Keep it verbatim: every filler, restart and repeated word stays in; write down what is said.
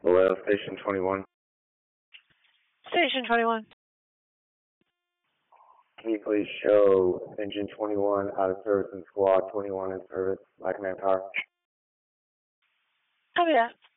Hello, Station twenty-one. Station twenty-one. Can you please show Engine twenty-one out of service and Squad twenty-one in service, Black Man Power? Copy that.